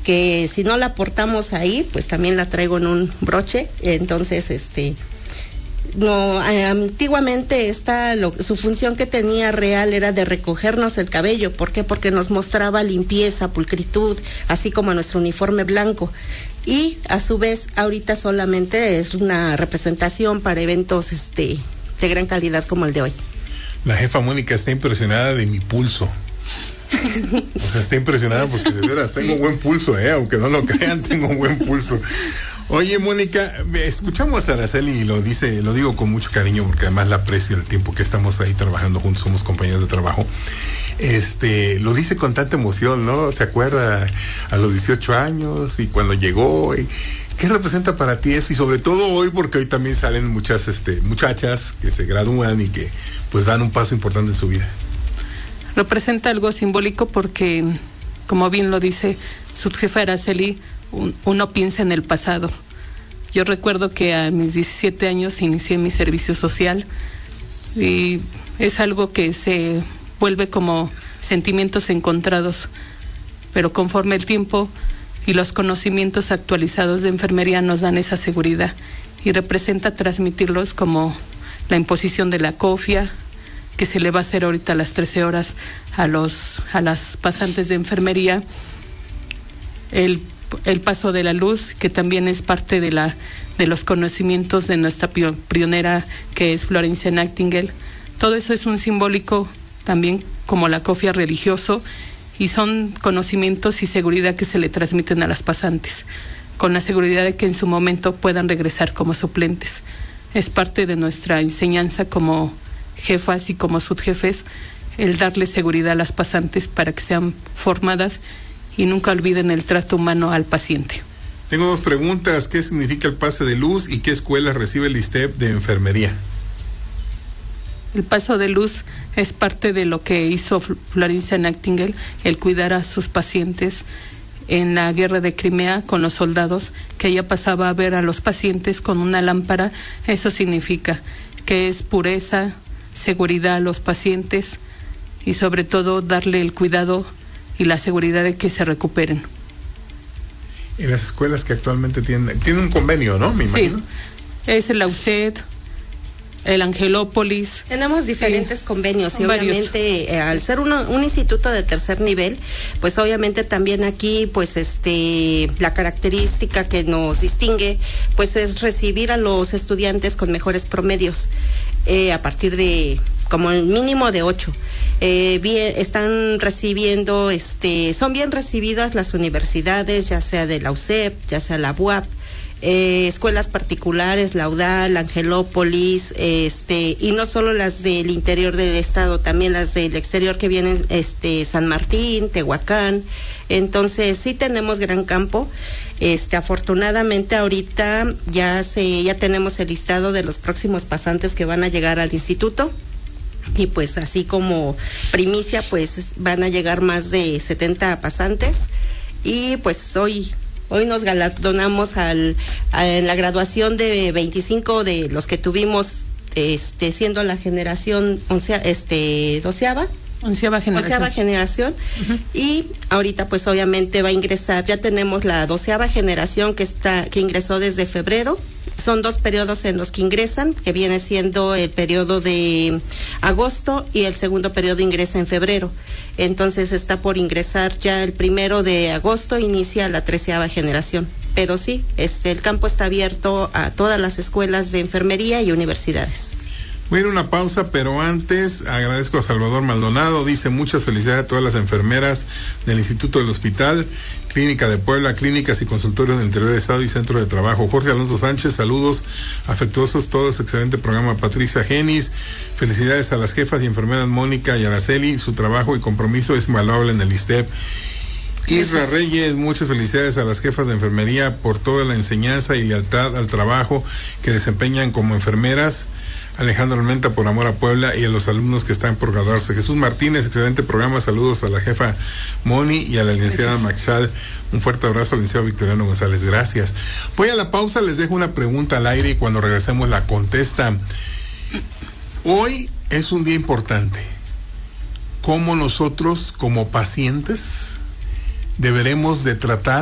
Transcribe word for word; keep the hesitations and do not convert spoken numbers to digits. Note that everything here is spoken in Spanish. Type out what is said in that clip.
que si no la portamos ahí, pues también la traigo en un broche. Entonces, este, no, antiguamente esta, lo, su función que tenía real era de recogernos el cabello. ¿Por qué? Porque nos mostraba limpieza, pulcritud, así como nuestro uniforme blanco. Y a su vez, ahorita solamente es una representación para eventos, este, de gran calidad como el de hoy. La jefa Mónica está impresionada de mi pulso. O sea, está impresionada porque de veras tengo un buen pulso, eh, aunque no lo crean, tengo un buen pulso. Oye, Mónica, escuchamos a Araceli y lo dice, lo digo con mucho cariño porque además la aprecio el tiempo que estamos ahí trabajando juntos, somos compañeros de trabajo. Este, lo dice con tanta emoción, ¿no? Se acuerda a los dieciocho años y cuando llegó. Y, ¿qué representa para ti eso? Y sobre todo hoy, porque hoy también salen muchas, este, muchachas que se gradúan y que pues dan un paso importante en su vida. Representa algo simbólico porque, como bien lo dice su jefa Araceli, un, uno piensa en el pasado. Yo recuerdo que a mis diecisiete años inicié mi servicio social y es algo que se vuelve como sentimientos encontrados, pero conforme el tiempo y los conocimientos actualizados de enfermería nos dan esa seguridad y representa transmitirlos como la imposición de la cofia, que se le va a hacer ahorita a las trece horas a los a las pasantes de enfermería, el, el paso de la luz, que también es parte de la de los conocimientos de nuestra pionera, que es Florencia Nightingale. Todo eso es un simbólico también como la cofia religioso, y son conocimientos y seguridad que se le transmiten a las pasantes, con la seguridad de que en su momento puedan regresar como suplentes. Es parte de nuestra enseñanza como jefas y como subjefes, el darle seguridad a las pasantes para que sean formadas y nunca olviden el trato humano al paciente. Tengo dos preguntas. ¿Qué significa el pase de luz y qué escuela recibe el I S T E P de enfermería? El paso de luz es parte de lo que hizo Florencia Nightingale, el cuidar a sus pacientes en la guerra de Crimea con los soldados, que ella pasaba a ver a los pacientes con una lámpara. Eso significa que es pureza, seguridad a los pacientes y sobre todo darle el cuidado y la seguridad de que se recuperen. En las escuelas que actualmente tienen, tienen un convenio, ¿no? Me imagino. Sí, es el A U C E D, el Angelópolis. Tenemos diferentes sí, convenios y obviamente eh, al ser uno, un instituto de tercer nivel, pues obviamente también aquí pues este la característica que nos distingue pues es recibir a los estudiantes con mejores promedios eh, a partir de como el mínimo de ocho. Eh, bien, están recibiendo, este, son bien recibidas las universidades, ya sea de la U C E P, ya sea la U A P, eh, escuelas particulares, la UDAL, Angelópolis, este, y no solo las del interior del estado, también las del exterior que vienen, este, San Martín, Tehuacán. Entonces sí tenemos gran campo. Este, afortunadamente ahorita ya se, ya tenemos el listado de los próximos pasantes que van a llegar al instituto. Y pues así como primicia, pues van a llegar más de setenta pasantes. Y pues hoy hoy nos galardonamos al, a, en la graduación de veinticinco de los que tuvimos, este, siendo la generación oncea, este, doceava. Onceava generación. Onceava generación. Uh-huh. Y ahorita pues obviamente va a ingresar, ya tenemos la doceava generación que está, que ingresó desde febrero. Son dos periodos en los que ingresan, que viene siendo el periodo de agosto y el segundo periodo ingresa en febrero. Entonces está por ingresar ya el primero de agosto, inicia la treceava generación. Pero sí, este, el campo está abierto a todas las escuelas de enfermería y universidades. Voy a ir a una pausa, pero antes agradezco a Salvador Maldonado. Dice: muchas felicidades a todas las enfermeras del Instituto del Hospital, Clínica de Puebla, clínicas y consultorios del interior del estado y centro de trabajo. Jorge Alonso Sánchez, saludos afectuosos todos, excelente programa. Patricia Genis, felicidades a las jefas y enfermeras Mónica y Araceli, su trabajo y compromiso es invaluable en el I S T E P. Isra Reyes, muchas felicidades a las jefas de enfermería por toda la enseñanza y lealtad al trabajo que desempeñan como enfermeras. Alejandro Almenta, por amor a Puebla, y a los alumnos que están por graduarse. Jesús Martínez, excelente programa, saludos a la jefa Moni y a la licenciada Maxal. Un fuerte abrazo al licenciado Victoriano González, gracias. Voy a la pausa, les dejo una pregunta al aire y cuando regresemos la contestan. Hoy es un día importante. ¿Cómo nosotros, como pacientes, deberemos de tratar